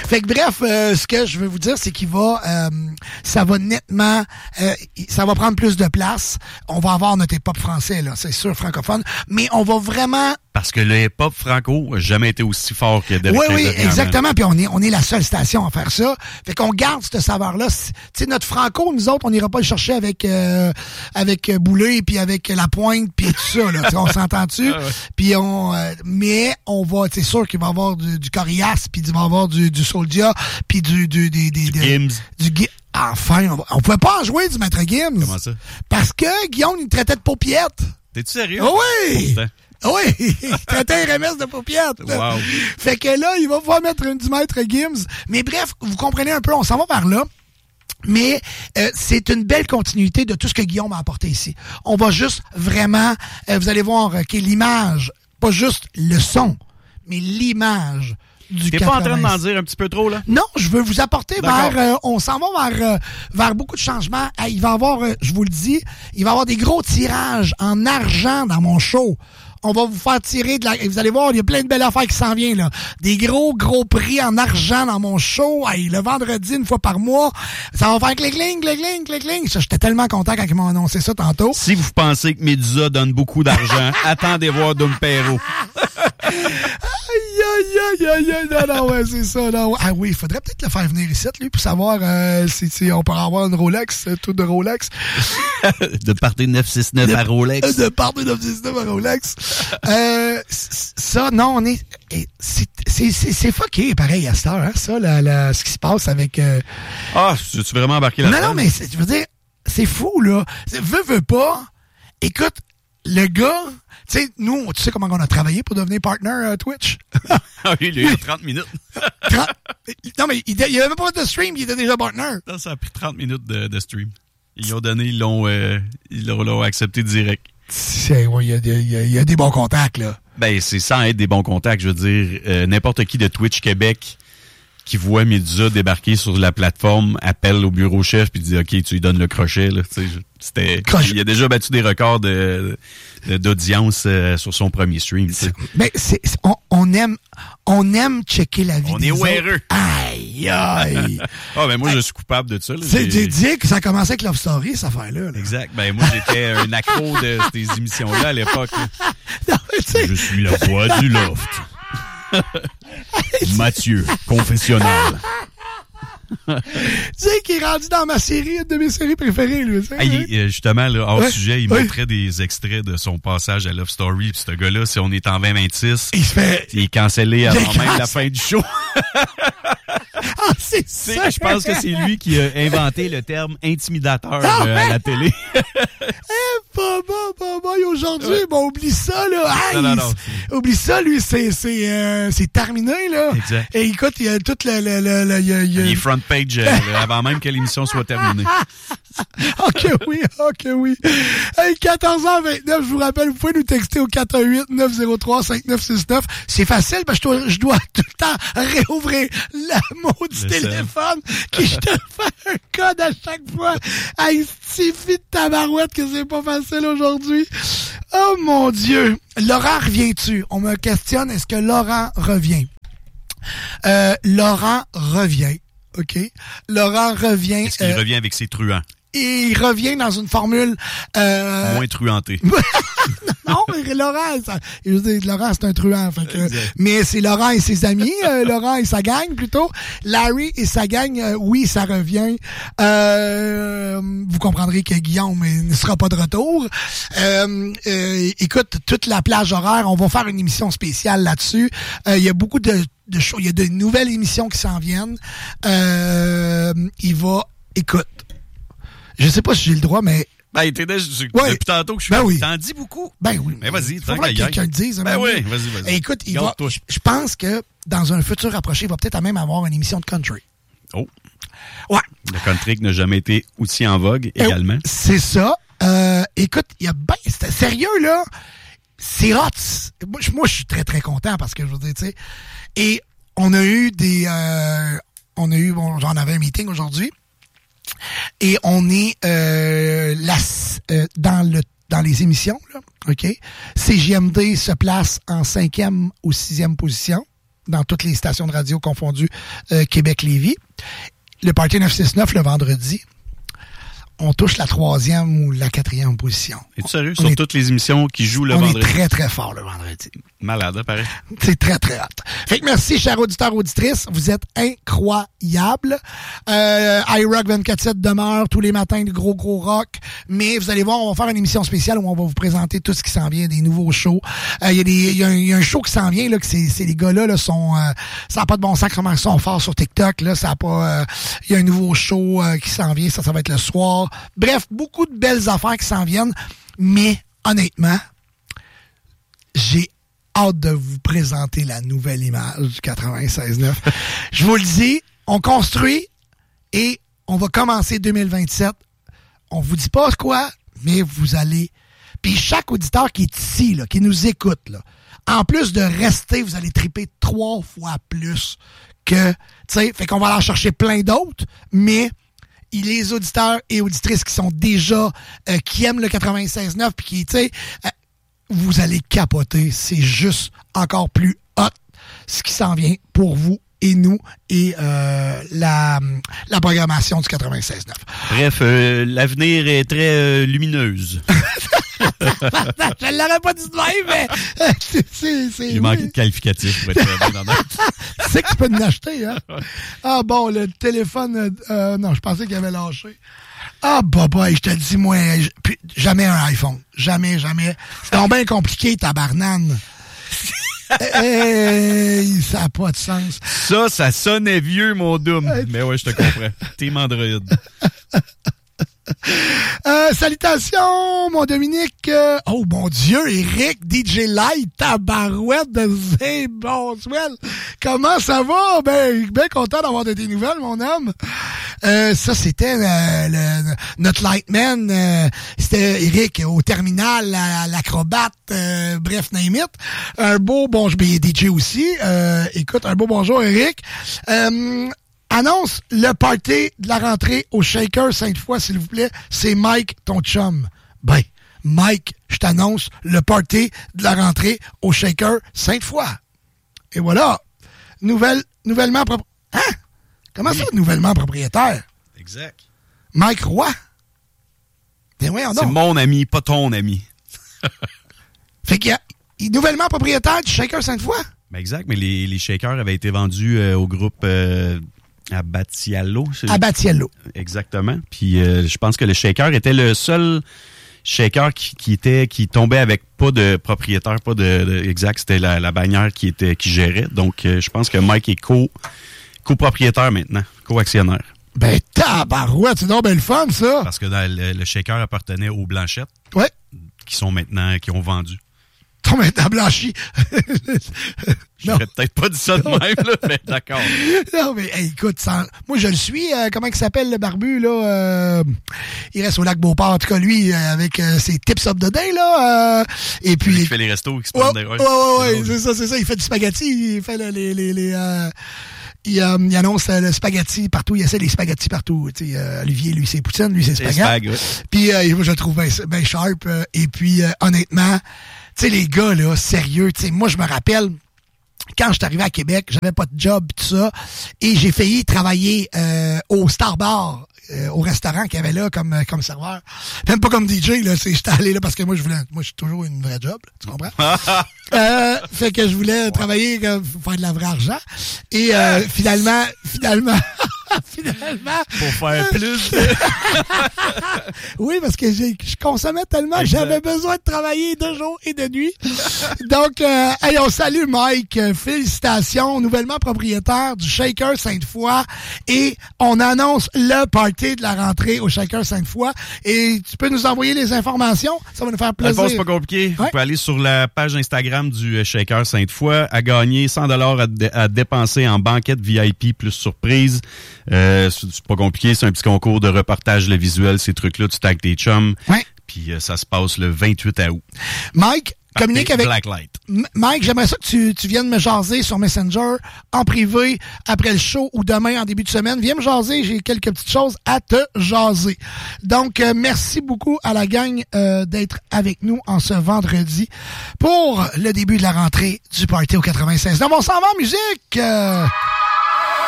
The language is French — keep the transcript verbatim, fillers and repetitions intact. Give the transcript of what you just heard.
Fait que bref, euh, ce que je veux vous dire, c'est qu'il va, euh, ça va nettement, euh, ça va prendre plus de place. On va avoir notre hip-hop français, là, c'est sûr, francophone, mais on va vraiment... Parce que le hip-hop franco n'a jamais été aussi fort que Derek. Oui, oui, exactement. Puis on est, on est la seule station à faire ça. Fait qu'on garde cette saveur-là. Tu sais, notre franco, nous autres, on n'ira pas le chercher avec euh, avec Boulay, puis avec La Pointe, puis tout ça. Là. On s'entend-tu? Ah ouais. Puis on, euh, mais on va, c'est sûr qu'il va y avoir du, du Corias, puis il va y avoir du, du Soulja, puis du du des des du Gims. Du, du Enfin, on, va, on pouvait pas en jouer du Maître Gims. Comment ça? Parce que Guillaume, il traitait de paupiette. T'es-tu sérieux? Oh oui! Pourtant. Oui, il traitait R M S de paupiette. Wow. Fait que là, il va pouvoir mettre une du Maître Gims. Mais bref, vous comprenez un peu, on s'en va vers là. Mais euh, c'est une belle continuité de tout ce que Guillaume a apporté ici. On va juste vraiment, euh, vous allez voir euh, que l'image, pas juste le son, mais l'image du T'es pas en train de m'en dire un petit peu trop, là? Non, je veux vous apporter D'accord. vers... Euh, on s'en va vers, euh, vers beaucoup de changements. Ah, il va y avoir, euh, je vous le dis, il va y avoir des gros tirages en argent dans mon show. On va vous faire tirer de la... Vous allez voir, il y a plein de belles affaires qui s'en viennent, là. Des gros, gros prix en argent dans mon show. Hey, le vendredi, une fois par mois. Ça va faire clic-cling, clic-cling, clic-cling. J'étais tellement content quand ils m'ont annoncé ça tantôt. Si vous pensez que Medusa donne beaucoup d'argent, attendez voir Dumpero. Aïe, aïe, aïe, aïe, non, non, ouais, c'est ça, non. Ah oui, il faudrait peut-être le faire venir ici, lui, pour savoir euh, si, si on peut avoir une Rolex, tout de Rolex. De partir neuf cent soixante-neuf à Rolex. De partir neuf cent soixante-neuf à Rolex. euh, ça, non, on est... C'est, c'est, c'est, c'est fucké, pareil, à cette heure, hein, ça, la, la, ce qui se passe avec... Euh... Ah, tu veux vraiment embarquer là-dedans? Non, non, mais c'est, je veux dire, c'est fou, là. Veux, veux pas. Écoute, le gars... Tu sais, nous, tu sais comment on a travaillé pour devenir partner euh, Twitch? Ah oui, il a eu trente minutes. trente Non, mais il n'y avait même pas de stream, il était déjà partner. Ça, ça a pris trente minutes de, de stream. Ils ont donné, ils l'ont, euh, ils l'ont, l'ont accepté direct. Il ouais, y, y, y, y a des bons contacts, là. Ben, c'est sans être des bons contacts, je veux dire. Euh, n'importe qui de Twitch Québec qui voit Medusa débarquer sur la plateforme appelle au bureau chef puis dit « OK, tu lui donnes le crochet. » là. C'était, il a déjà battu des records de, de, d'audience euh, sur son premier stream. C'est, mais c'est, c'est, on, on aime on aime checker la vie on des est autres. weareux. Aïe, aïe. Ah, ben moi, je suis coupable de ça. Là. C'est dit que ça commençait avec Love Story, cette affaire-là. Là. Exact. Ben moi, j'étais un accro de ces émissions-là à l'époque. Non, mais je suis la voix du loft. Mathieu, confessionnal. Tu sais qu'il est rendu dans ma série, une de mes séries préférées, lui. Ah, il, justement, là, hors ouais. sujet, il ouais. montrait des extraits de son passage à Love Story. Puis ce gars-là, si on est en vingt vingt-six, il, se fait... il est cancellé avant même cancel... la fin du show. Ah, c'est c'est, ça! Je pense que c'est lui qui a inventé le terme intimidateur ah, euh, à la télé. Eh, papa, papa, aujourd'hui, ouais. bon, oublie ça, là. Aïe, non, non, non. Oublie ça, lui, c'est, c'est, euh, c'est terminé, là. Exact. Et écoute, il y a tout le, le, le, le, il y a, il y a... Il est front page euh, avant même que l'émission soit terminée. Ok, oui, ok, oui. Hey, quatorze heures vingt-neuf, je vous rappelle, vous pouvez nous texter au quatre un huit neuf zéro trois cinq neuf six neuf. C'est facile, parce que je dois, je dois tout le temps réouvrir la maudit téléphone, qui je te fais un code à chaque fois. Hey, suffit de tabarouette que c'est pas facile aujourd'hui. Oh mon Dieu. Laurent, reviens-tu? On me questionne, est-ce que Laurent revient? Euh, Laurent revient. OK? Laurent revient... Est-ce qu'il euh, revient avec ses truands? Et il revient dans une formule... Euh... Moins truanté. Non, mais Laurent, ça, je veux dire, Laurent, c'est un truand. Fait que, mais c'est Laurent et ses amis, euh, Laurent et sa gang, plutôt. Larry et sa gang, euh, oui, ça revient. Euh, vous comprendrez que Guillaume ne sera pas de retour. Euh, euh, écoute, toute la plage horaire, on va faire une émission spéciale là-dessus. Euh, il y a beaucoup de, de choses, il y a de nouvelles émissions qui s'en viennent. Euh, il va... Écoute, je sais pas si j'ai le droit, mais... Ben, t'es déjà, ouais. depuis tantôt que je suis ben oui. T'en dis beaucoup. Ben oui. Ben vas-y, tant que quelqu'un le dise. Ben oui, vas-y, vas-y. Et écoute, il va, je, je pense que dans un futur rapproché, il va peut-être même avoir une émission de country. Oh. Ouais. Le country qui n'a jamais été aussi en vogue également. Euh, c'est ça. Euh, écoute, il y a ben, c'est sérieux, là. C'est hot. Moi, moi je suis très, très content parce que je veux dire, tu sais. Et on a eu des, euh, on a eu, bon, j'en avais un meeting aujourd'hui. Et on est euh, la, euh, dans le dans les émissions, là, OK? C J M D se place en cinquième ou sixième position dans toutes les stations de radio confondues euh, Québec-Lévis. Le Party neuf cent soixante-neuf, le vendredi, on touche la troisième ou la quatrième position. Es-tu sérieux? On Sur est, toutes les émissions qui jouent le on vendredi? On est très, très fort le vendredi. Malade, hein, pareil. C'est très, très hot. Fait que merci, chers auditeurs, auditrices. Vous êtes incroyables. Euh, iRock vingt-quatre sept demeure tous les matins du gros, gros rock. Mais vous allez voir, on va faire une émission spéciale où on va vous présenter tout ce qui s'en vient, des nouveaux shows. Il euh, y, y, y, y a un show qui s'en vient, là, que c'est, c'est les gars-là, là, sont, euh, ça n'a pas de bon sens comment ils sont forts sur TikTok, là. Ça a pas, il euh, y a un nouveau show euh, qui s'en vient. Ça, ça va être le soir. Bref, beaucoup de belles affaires qui s'en viennent. Mais, honnêtement, j'ai hâte de vous présenter la nouvelle image du quatre-vingt-seize neuf. Je vous le dis, on construit et on va commencer deux mille vingt-sept. On vous dit pas quoi, mais vous allez... Puis chaque auditeur qui est ici, là, qui nous écoute, là, en plus de rester, vous allez triper trois fois plus que... Tu sais, fait qu'on va aller en chercher plein d'autres, mais... les auditeurs et auditrices qui sont déjà... Euh, qui aiment le quatre-vingt-seize neuf, puis qui, tu sais... Euh, vous allez capoter. C'est juste encore plus hot ce qui s'en vient pour vous et nous et euh, la, la programmation du quatre-vingt-seize neuf. Bref, euh, l'avenir est très euh, lumineuse. Je l'aurais pas dit de même, mais euh, c'est, c'est, c'est, j'ai oui. manqué de qualificatif pour être très bien dans notre... Tu sais que tu peux en acheter, hein? Ah bon, le téléphone... Euh, non, je pensais qu'il avait lâché. Ah, bah, bah, je te dis, moi, jamais un iPhone. Jamais, jamais. C'est donc bien compliqué, ta banane. Hey, ça n'a pas de sens. Ça, ça sonnait vieux, mon doom. Mais ouais, je te comprends. Team Android. Euh, salutations, mon Dominique. Euh, oh, mon Dieu, Eric, D J Light, tabarouette de Zé Bonsoir. Comment ça va? Ben, bien content d'avoir de tes nouvelles, mon homme. Euh, ça, c'était euh, le, notre Lightman. Euh, c'était Eric au terminal, à, à l'acrobate, euh, bref, name it. Un beau bonjour, ben, D J aussi. Euh, écoute, un beau bonjour, Eric. Euh, Annonce le party de la rentrée au Shaker Sainte-Foy, s'il vous plaît. C'est Mike, ton chum. Ben, Mike, je t'annonce le party de la rentrée au Shaker Sainte-Foy. Et voilà. Nouvelle, nouvellement propriétaire. Hein? Comment oui. ça, nouvellement propriétaire? Exact. Mike Roy? Ben oui, c'est mon ami, pas ton ami. Fait qu'il y a, il est nouvellement propriétaire du Shaker Sainte-Foy? Ben exact, mais les, les shakers avaient été vendus euh, au groupe... Euh, Abatiello. Abatiello. Exactement. Puis euh, je pense que le shaker était le seul shaker qui, qui était qui tombait avec pas de propriétaire, pas de, de exact. C'était la, la bannière qui était qui gérait. Donc euh, je pense que Mike est co copropriétaire maintenant, co-actionnaire. Ben tabarouette, c'est donc ben le fun ça. Parce que dans le, le shaker appartenait aux Blanchettes. Ouais. Qui sont maintenant qui ont vendu. Ton maintenant blanchi. J'aurais peut-être pas dit ça de même, là, mais d'accord. Non, mais hey, écoute, sans... moi je le suis, euh, comment il s'appelle le barbu, là? Euh... Il reste au lac Beauport, en tout cas, lui, euh, avec euh, ses tips up de day, là. Euh... Et puis. Il fait les restos qui se prennent des Ouais, ouais, ouais, c'est ça, c'est ça. Il fait du spaghetti, il fait le, les. les, les euh... Il, euh, il annonce euh, le spaghetti partout, il essaie les spaghettis partout. Tu sais, euh, Olivier, lui, c'est poutine, lui, c'est spaghetti. Spag, ouais. Puis euh, moi, je le trouve bien ben sharp. Euh, et puis, euh, honnêtement, tu sais, les gars, là, sérieux, tu sais, moi, je me rappelle, quand je suis arrivé à Québec, j'avais pas de job, tout ça, et j'ai failli travailler euh, au Star Bar, euh, au restaurant qu'il y avait là comme, comme serveur. Même pas comme D J, là, c'est, j'étais allé là parce que moi, je voulais, moi, j'ai toujours une vraie job, là, tu comprends? euh, fait que je voulais ouais. travailler, euh, faire de la vraie argent. Et euh, finalement, finalement... Finalement. Pour faire plus. Oui, parce que j'ai, je consommais tellement que j'avais besoin de travailler de jour et de nuit. Donc, euh, hey, on salue Mike. Félicitations. Nouvellement propriétaire du Shaker Sainte-Foy. Et on annonce le party de la rentrée au Shaker Sainte-Foy. Et tu peux nous envoyer les informations. Ça va nous faire plaisir. C'est pas compliqué. Ouais. Vous pouvez aller sur la page Instagram du Shaker Sainte-Foy à gagner cent dollars à, dé- à dépenser en banquette V I P plus surprise. Euh, c'est pas compliqué, c'est un petit concours de reportage le visuel, ces trucs-là, tu tags tes chums. Ouais. Puis euh, ça se passe le vingt-huit août. Mike, communique avec Blacklight. M- Mike, j'aimerais ça que tu, tu viennes me jaser sur Messenger, en privé, après le show ou demain en début de semaine. Viens me jaser, j'ai quelques petites choses à te jaser. Donc, euh, merci beaucoup à la gang euh, d'être avec nous en ce vendredi pour le début de la rentrée du Party au quatre-vingt-seize. Donc, on s'en va en musique! Euh...